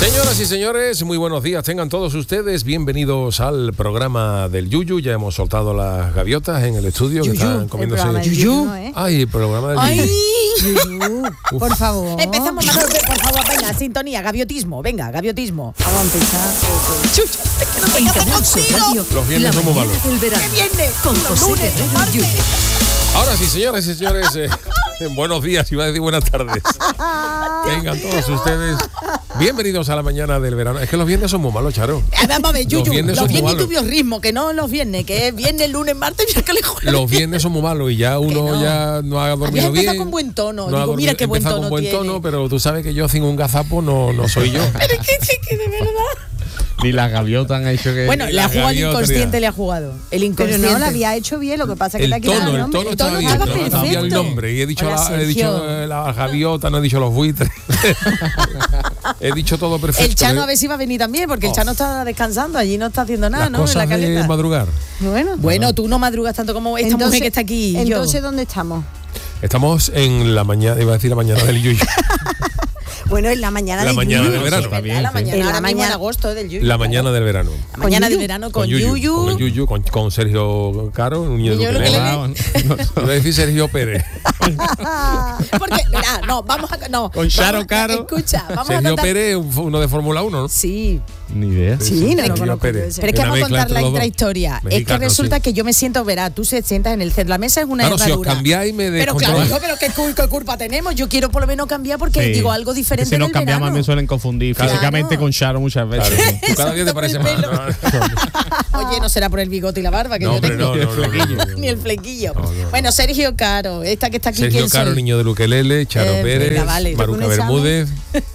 Señoras y señores, muy buenos días. Tengan todos ustedes bienvenidos al programa del Yuyu. Ya hemos soltado las gaviotas en el estudio que están comiéndose. Yuyu. Ay, el programa del Yuyu. Por favor. Empezamos, Manolo, por favor, venga, sintonía, gaviotismo, venga, gaviotismo. Vamos a empezar. Chucha, es que no tengo que hacer contigo. Los viernes son muy malos. ¿Qué viene? Con Los José lunes, Guerrero martes. Yuyu. Ahora sí, señoras y señores, buenos días, iba a decir buenas tardes. Vengan todos ustedes bienvenidos a la mañana del verano. Es que los viernes son muy malos, Charo. Vamos a ver, Yuyu, Los viernes son muy y tu malos. biorritmo, que no los viernes, que es viernes, lunes, martes, miércoles, jueves. Los viernes son muy malos y ya uno no. ya no ha dormido Habías bien. empezado con buen tono. No ha Digo, dormido- mira qué buen empezado tono con buen tiene. tono, pero tú sabes que yo sin un gazapo no soy yo. Pero es que de verdad. Ni las gaviotas han hecho que... Bueno, le ha jugado el gaviota, inconsciente, mira. le ha jugado. El Pero inconsciente. no, la había hecho bien, lo que pasa es que El te ha quitado tono nombre. estaba bien. estaba No sabía el perfecto. nombre y he dicho Hola, he dicho Sergio. la gaviota, no he dicho los buitres. He dicho todo perfecto. El Chano a ver si va a venir también, porque el Chano está descansando, allí no está haciendo nada, Las ¿no? En la cosas de caleta. madrugar. Bueno, Tú no madrugas tanto como esta mujer que está aquí. y yo. Entonces, ¿dónde estamos? Estamos en la mañana, iba a decir la mañana del Yuyu. Bueno, en la mañana La de mañana Yuyu. del verano. Está bien, La sí. mañana, En la ahora mismo en mañana. agosto del Yuyu. La mañana del verano. La mañana Yuyu. del verano con Yuyu. Con el Yuyu, con Sergio Caro, un niño de Niño de ukelele. Iba a decir Sergio Pérez. Porque, mira, no, vamos a. No, Con Charo vamos- Caro. Escucha, vamos a Sergio contar. Pérez, uno de Fórmula 1, ¿no? Sí, Ni idea. Sí, no lo Sergio conozco Pérez. yo ese. pero es que Una vamos a mezcla contar entre la los dos. intrahistoria. Es que Mexicano, resulta sí. que yo me siento, verá, tú se sientas en el centro, la mesa es una Claro, si os herradura. cambiáis me Pero claro, descontroláis. hijo, pero ¿qué culpa tenemos? Yo quiero por lo menos cambiar porque Sí. digo algo diferente Si nos del cambiamos verano. me suelen confundir Claro. físicamente con Charo muchas veces. Claro. Tú cada día te Por el parece más. pelo. ¿no? Oye, no será por el bigote y la barba que No, yo hombre, tengo. no. Ni el flequillo. No. Bueno, Sergio Caro, esta que está aquí, Sergio ¿quién Caro, soy? niño de ukelele, Charo Pérez, venga, vale. Maruca ¿Un examen? Bermúdez.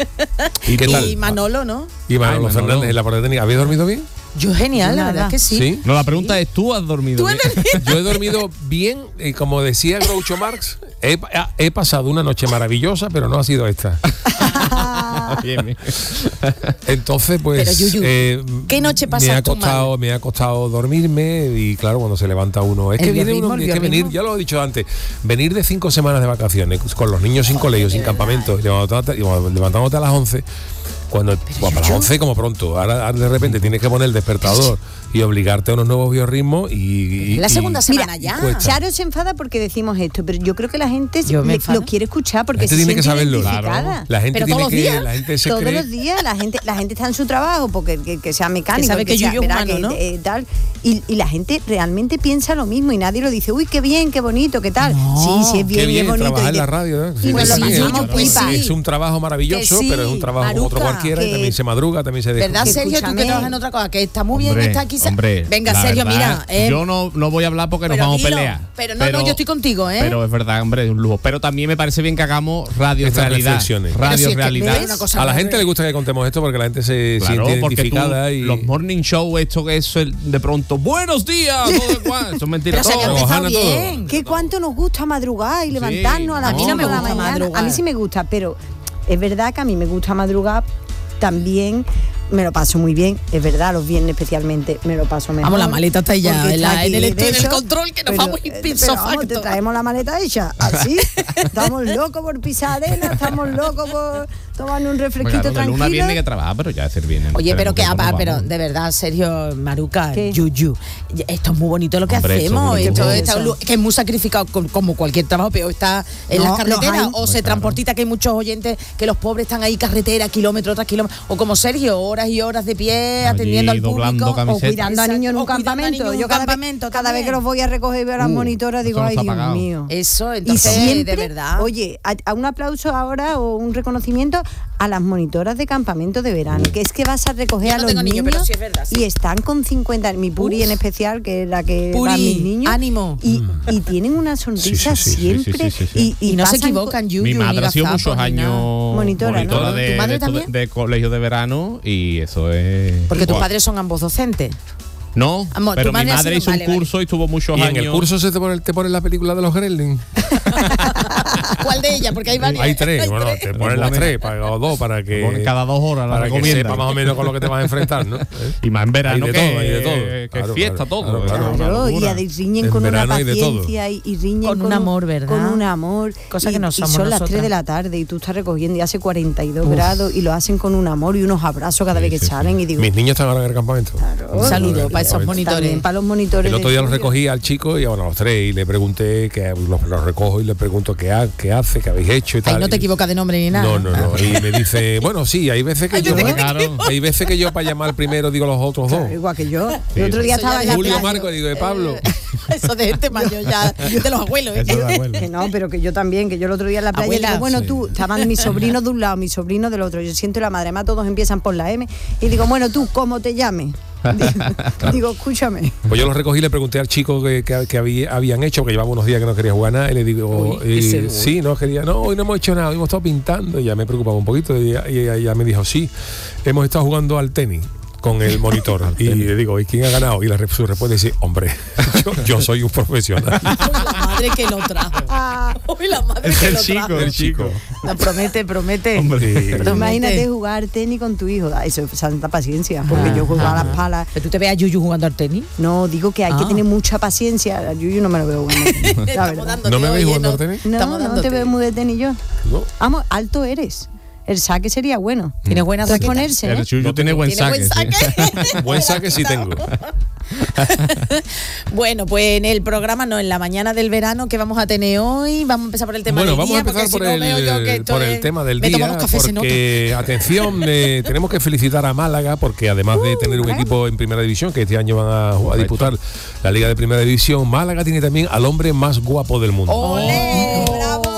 ¿Y qué Y tal? Manolo, ¿no? Y Manolo Ay, Manolo. Fernández en la parte técnica. ¿Habéis dormido bien? Yo genial, la Nada. verdad que sí. Sí. No, la pregunta es, ¿tú has dormido ¿Tú bien? Yo he dormido bien, y como decía el Groucho Marx, he pasado una noche maravillosa, pero no ha sido esta. Bien, bien. Entonces, pues. Pero, Yuyu, ¿qué noche me pasas ha tú costado, me ha costado dormirme y claro, cuando se levanta uno. Es El que viene biorritmo, uno, el tiene que venir, biorritmo. ya lo he dicho antes, venir de 5 semanas de vacaciones con los niños sin colegio, sin campamento, levantándote a las 11. Cuando a las 11 como pronto, ahora de repente tienes que poner el despertador y obligarte a unos nuevos biorritmos y La segunda semana Mira, ya. cuesta. Charo se enfada porque decimos esto, pero yo creo que la gente Yo me enfado. lo quiere escuchar porque La gente se tiene que siente saberlo. identificada. Claro. La gente Pero tiene todos que, los días, la gente se Todos cree. los días la gente está en su trabajo porque que sea mecánico, Que sabe que sea, Yuyu es verá, humano, ¿no? tal, y la gente realmente piensa lo mismo y nadie lo dice, uy, qué bien, qué bonito, qué tal. No. Sí, es Qué bien, y es bien bonito. trabajar en y la radio, ¿eh? y nos lo Sí, pasamos pipa. es un trabajo maravilloso, Que sí, pero es un trabajo como otro Maruca, cualquiera y que- también se madruga, también se ¿Verdad, Que Sergio? Tú que escúchame. trabajas en otra cosa, que está muy bien, Hombre, está aquí. hombre, Venga, la Sergio, verdad, mira. yo no voy a hablar porque nos pero vamos a dilo. pelear. Pero no, yo estoy contigo, ¿eh? Pero es verdad, hombre, es un lujo. Pero también me parece bien que hagamos radio Estas realidad. reflexiones. Pero si Radio es que realidad. ves una cosa A la muy gente le gusta que contemos esto porque la gente se Claro, siente porque tú, identificada y los morning show, esto que es de pronto, buenos días, todo igual, eso es mentira Pero se había todo. empezado Ojana todo. bien. ¿Qué cuánto nos gusta madrugar y levantarnos a las a mí 5 no me de la gusta mañana? madrugar. A mí sí me gusta, pero es verdad que a mí me gusta madrugar también. Me lo paso muy bien, es verdad, los viernes especialmente me lo paso mejor. Vamos, la maleta está ahí ya, porque en está el aquí. esto- De en el hecho, control, que nos vamos ipso pero vamos, te facto. traemos la maleta hecha, así. Estamos locos por pisar arena, estamos locos por tomarnos un refresquito Claro, de lunes a viernes tranquilo. que trabaja, pero ya es el viernes. Oye, pero que vamos. pero de verdad, Sergio, Maruca, ¿Qué? Yuyu, esto es muy bonito lo que Hombre, esto es hacemos. bonito. Esto ¿Qué es está eso? que es muy sacrificado como cualquier trabajo, pero está en No, las carreteras los hay. o se Claro. transportita, que hay muchos oyentes que los pobres están ahí carretera, kilómetros tras kilómetros, o como Sergio, horas y horas de pie, Allí atendiendo al doblando público. camiseta. O cuidando a niños en un O cuidando a campamento. niños en un Yo cada campamento vez que también. los voy a recoger y veo a las monitoras, digo, eso no ay, está Dios pagado. mío. Eso, Y entonces, siempre, de verdad. oye, a un aplauso ahora o un reconocimiento a las monitoras de campamento de verano, que es que vas a recoger Yo a no los tengo niños, niños pero sí es verdad, sí. y están con 50, mi Puri en especial, que es la que Puri, va a mis niños, ánimo. y tienen una sonrisa Sí, sí, sí, siempre sí, sí, sí. Y no se pasan equivocan, Yuyu, Mi madre ni ha sido gazapos, muchos ni nada. años Monitora, ¿no? de, ¿Tu madre de esto también? de colegio de verano y eso es... Porque tus Guau. padres son ambos docentes. No, Amor, pero tu mi madre ha madre sido- hizo vale, un curso y estuvo muchos Y años. en el curso te ponen la película de los Gremlins. cuál de ellas? Porque hay varias. Hay 3, bueno, te ponen las 3 o 2 para que... Ponen cada 2 horas la para que recomienda. sepa más o menos con lo que te vas a enfrentar, ¿no? Y más en verano Hay de que, todo, hay de todo. que Claro, fiesta claro, todo. claro. Claro, y riñen En con una verano hay de todo. paciencia y riñen Con un amor, ¿verdad? Con un amor. Cosa que no y somos son las nosotras. 3 de la tarde y tú estás recogiendo y hace 42 grados y lo hacen con un amor y unos abrazos cada vez que salen y digo, Mis niños están ahora en el campamento. Un saludo para esos monitores. también para los monitores. El otro día del los colegio. recogí al chico y bueno, a los 3 y le pregunté, que los recojo y le pregunto qué hace, qué habéis hecho y tal. Ahí no te equivocas de nombre ni nada. No. Y me dice, bueno, sí, hay veces que yo... Claro. Hay veces que yo para llamar primero digo los otros 2. Claro, igual que yo. El otro día Eso ya estaba en la Julio playa. Marco, digo, de Pablo. Eso de gente mayor ya, de los abuelos. ¿eh? Eso da abuelo. Que no, pero que yo también, que yo el otro día en la playa Abuela, digo, bueno, sí. tú, estaban mis sobrinos de un lado, mis sobrinos del otro, yo siento la madre, además todos empiezan por la M, y digo, bueno, tú, ¿cómo te llames? Digo, escúchame. Pues yo los recogí y le pregunté al chico que habían hecho, porque llevaba unos días que no quería jugar nada, y le digo, sí, no quería, no, hoy no hemos hecho nada, hoy hemos estado pintando, y ya me preocupaba un poquito, y ella me dijo, sí, hemos estado jugando al tenis con el monitor. Y le digo, ¿y quién ha ganado? Y su respuesta dice, hombre, yo soy un profesional. Hoy la madre que lo trajo. Hoy la madre que lo trajo. El chico. No, promete. Hombre. Pero imagínate jugar tenis con tu hijo. Eso es santa paciencia, porque yo juego a las palas. ¿Pero tú te ves a Yuyu jugando al tenis? No, digo que hay que tener mucha paciencia. Yo no me lo veo jugando. La verdad. ¿No me veis jugando al tenis? No te veo muy de tenis yo. No. Vamos, alto eres. El saque sería bueno. Tienes buena Puedes raqueta. ponerse, ¿eh? El Chuyo tiene buen ¿Tiene saque. buen saque? Buen saque sí tengo. Bueno, pues en el programa, no, en la mañana del verano que vamos a tener hoy, vamos a empezar por el tema del día. Bueno, vamos a empezar por el tema del día, porque, atención, tenemos que felicitar a Málaga, porque además de tener un equipo en Primera División, que este año van a disputar la Liga de Primera División, Málaga tiene también al hombre más guapo del mundo. ¡Olé! ¡Bravo!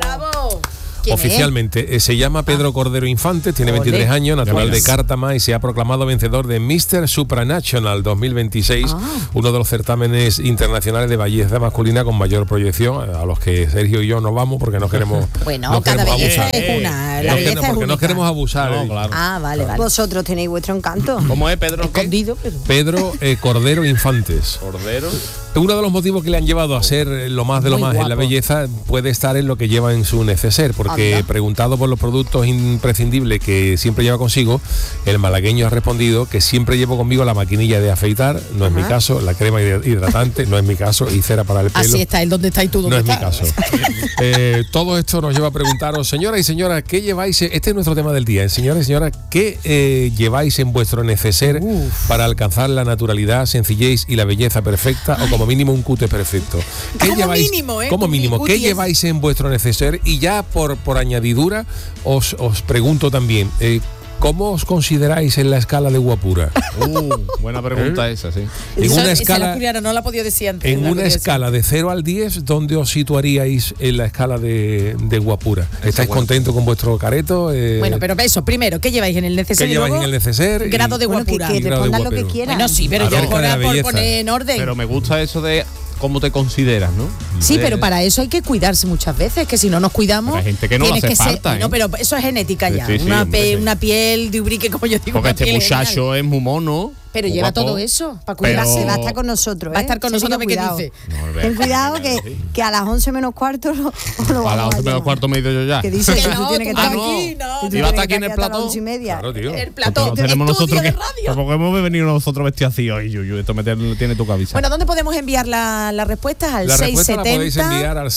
Oficialmente, se llama Pedro Cordero Infantes, tiene 23 años, natural de Cártama, y se ha proclamado vencedor de Mr. Supranational 2026, uno de los certámenes internacionales de belleza masculina con mayor proyección, a los que Sergio y yo no vamos porque no queremos, Bueno, no cada queremos belleza abusar. es una. La belleza es Porque no única. queremos abusar. No, claro. Ah, vale. Vosotros tenéis vuestro encanto. ¿Cómo es Pedro? Escondido, pero... Pedro Cordero Infantes. Cordero. Uno de los motivos que le han llevado a ser lo más de lo Muy más en la guapo. belleza puede estar en lo que lleva en su neceser, porque preguntado por los productos imprescindibles que siempre lleva consigo, el malagueño ha respondido que siempre llevo conmigo la maquinilla de afeitar, no es mi caso, la crema hidratante, no es mi caso, y cera para el pelo. Así está, el dónde está y tú No dónde es mi estás. caso. Todo esto nos lleva a preguntaros, señoras y señoras, ¿qué lleváis? Este es nuestro tema del día. Señoras y señoras, ¿qué lleváis en vuestro neceser para alcanzar la naturalidad, sencillez y la belleza perfecta, o como mínimo un cute perfecto? ¿Qué Como lleváis? mínimo, ¿eh? Como Con mi mínimo, ¿qué cutie. lleváis en vuestro neceser? Y ya por añadidura, os pregunto también, ¿cómo os consideráis en la escala de guapura? Buena pregunta esa, sí. En Eso- una esa escala... la Juliana no la podía decir antes. En la una podía decir. escala de 0 al 10, ¿dónde os situaríais en la escala de guapura? ¿Estáis contentos con vuestro careto? Bueno, pero eso, primero, ¿qué lleváis en el ¿qué neceser? Y lleváis luego, en el neceser? grado de Bueno, que guapura. que Grado de respondan lo que guapero. quieran. Bueno, sí, pero yo Acerca de la ahora por belleza. poner en orden. Pero me gusta eso de cómo te consideras, ¿no? Sí, De- pero para eso hay que cuidarse muchas veces, que si no nos cuidamos... Pero hay gente que no le tienes hace ser- falta, ¿eh? No, pero eso es genética ya. Sí, sí, una, hombre, sí. una piel de ubrique, como yo digo. Porque una este piel muchacho genial. es muy mono. Pero muy lleva guapo. todo eso para Pero- cuidarse. Va a estar con nosotros. Va a estar con Sergio, nosotros, ¿qué cuidado. dice? No, Ten cuidado que a las 11 menos cuarto lo A las vamos 11 menos llamar. cuarto me he ido yo ya. Que dice Que que no, tú tienes que tú estar estás aquí. aquí, no. Y tú Iba a estar tienes aquí en que el hasta las plató. 11:30. Claro, tío. El plató, Nosotros tenemos estudio nosotros de que. radio. Tampoco hemos venido nosotros vestidos así hoy, Yuyu. Esto tiene tu cabeza. Bueno, ¿dónde podemos enviar las respuestas? Al La respuesta la 670. podéis enviar al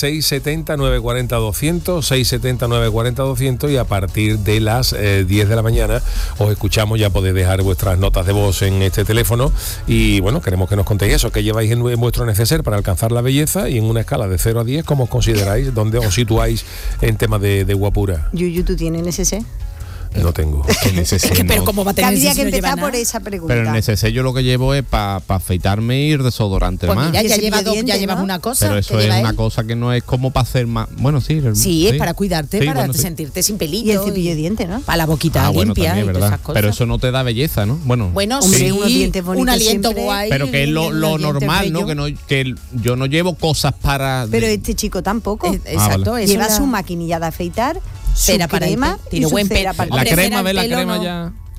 670-940-200, 670-940-200, y a partir de las 10 de la mañana os escuchamos. Ya podéis dejar vuestras notas de voz en este teléfono, y bueno, queremos que nos contéis eso, que lleváis en vuestro neceser para alcanzar la belleza, y en una escala de 0 a 10, ¿cómo os consideráis? ¿Dónde os situáis en temas de guapura? Yuyu, ¿tú tienes neceser? No tengo. Pero ¿cómo va a tener Habría si que no lleva empezar nada? por esa pregunta. Pero en ese yo lo que llevo es para afeitarme y desodorante Pues más. mira, Y ya el llevas cepillo de dientes, llevas ¿no? una cosa. Pero eso que es lleva una él. cosa que no es como para hacer más. Bueno, sí. Sí, es para cuidarte, Sí, para bueno, sí. sentirte sin pelillo. Y el cepillo de dientes, ¿no? Para la boquita Ah, bueno, limpia también, y todas ¿verdad? esas cosas. Pero eso no te da belleza, ¿no? Bueno, Hombre, sí, unos dientes bonitos un aliento siempre. guay. pero que es lo unos dientes normal, ¿no? bellos. Que yo no llevo cosas para. Pero este chico tampoco. Exacto, vale. eso Lleva la- su maquinilla de afeitar, su cera para el crema pelo. y Tiene su buen cera pelo. para el La Hombre, pelo. cera crema al de la pelo crema no. ya.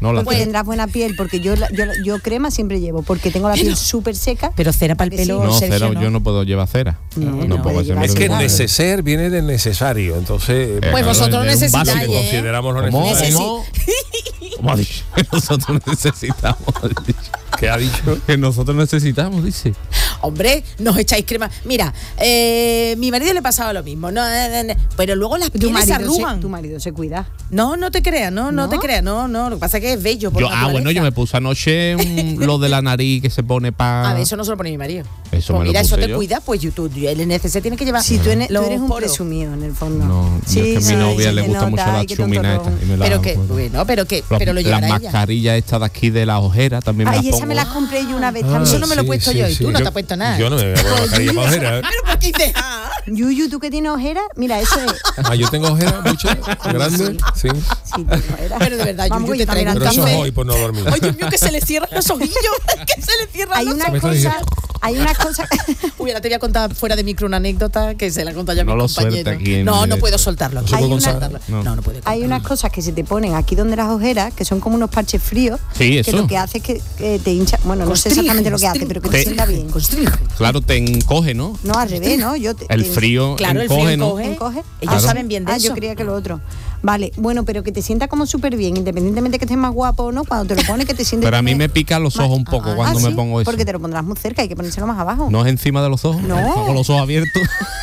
No la porque cera. tendrás buena piel, porque yo crema siempre llevo, porque tengo la piel súper seca. Pero cera para el ¿A que sí? pelo, No, Sergio, cera, ¿no? yo no puedo llevar cera. No puedo puede hacerme Es que Claro. neceser viene de necesario, entonces Pues vosotros es un necesitáis, básico. consideramos lo ¿Cómo? necesario. ¿Cómo? ¿Cómo ha dicho? Que nosotros necesitamos. ¿Qué ha dicho? Que nosotros necesitamos, dice. Hombre, nos echáis crema. Mira, mi marido le pasaba lo mismo. Pero luego las pieles se arrugan. Tu marido se cuida. No te creas, no te creas. No. Lo que pasa es que es bello. Por Bueno, naturaleza. yo me puse anoche lo de la nariz que se pone para. A ver, eso no se lo pone mi marido. Eso Pues me lo mira, eso puse te yo. cuida, pues YouTube, el NCC tiene que llevar. Si tú eres un poros. presumido en el fondo. No, Sí, yo es que a mi sí, novia se le te gusta nota, mucho la ay, qué chumina esta. tontorrón. Y me la Pero hago, que, pues. bueno, pero lo Las llevará ella. mascarillas estas de aquí de la ojera también me Ay, las esa pongo. me las compré yo una vez Ah, también. Eso no me lo he sí, puesto sí, yo, y sí. tú no Yo- te has puesto nada. Yo no me voy a poner mascarilla para ojera. Pero ¿por qué dices Yuyu, ¿tú que tienes ojera? Mira, eso es. Ah, yo tengo ojera muchas, grandes, sí. Sí, tengo ojera. Pero de verdad, Vamos, Yuyu, que te traigo también Pero eso café. es hoy por no dormir. Ay, Dios mío, que se le cierran los ojillos. Que se le cierran Hay los una Me está cosa. diciendo. Hay una cosa. Uy, ahora te voy a contar fuera de micro una anécdota que se la he contado ya a No mi lo compañero. suelte aquí en No directo. puedo soltarlo aquí. ¿No se puede No, contar? no puedo Hay unas cosas que se te ponen aquí donde las ojeras, que son como unos parches fríos. Sí, Que eso. lo que hace es que te hincha. Bueno, no sé exactamente lo que hace, pero que te sienta bien. Claro, te encoge, ¿no? No, al revés, ¿no? El frío Claro, el encoge, frío ¿no? encoge. ¿Encoge? Ellos Claro. saben bien de eso. Yo creía que lo otro. Vale, bueno, pero que te sienta como súper bien, independientemente que estés más guapo o no, cuando te lo pones que te sientes. Pero a mí bien. me pican los ojos un poco cuando me ¿sí? pongo eso. Porque te lo pondrás muy cerca, hay que ponérselo más abajo. No es encima de los ojos. No. Con los ojos abiertos.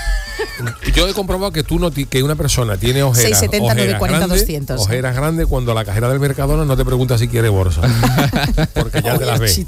Yo he comprobado que que una persona tiene ojeras, 670, 940, grandes, 200. ojeras grandes cuando la cajera del Mercadona no te pregunta si quiere bolsa. Porque ya te las el ves.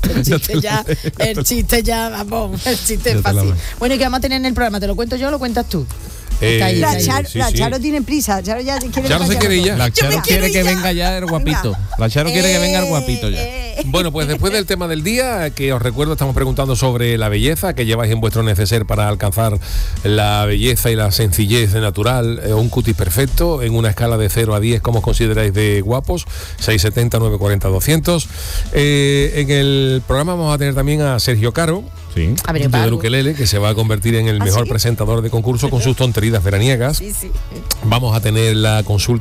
chiste ya, vamos, el chiste Ya es te la fácil. ves. Bueno, ¿y qué vamos a tener en el programa? ¿Te lo cuento yo o lo cuentas tú? Está ahí, La, está ahí. Charo, sí, la sí. Charo tiene prisa. Charo ya quiere. Charo se quiere ir ya. La Charo me quiere quiero que ya. venga ya el guapito. La Charo quiere que venga el guapito ya. Bueno, pues después del tema del día, que os recuerdo, estamos preguntando sobre la belleza que lleváis en vuestro neceser para alcanzar la belleza y la sencillez natural, un cutis perfecto, en una escala de 0 a 10, ¿cómo os consideráis de guapos? 670, 940, 200. En el programa vamos a tener también a Sergio Caro, Sí. A ver, de Paco. Ukelele, que se va a convertir en el mejor sí? presentador de concurso con sus tonterías veraniegas. Sí, sí. Vamos a tener la consulta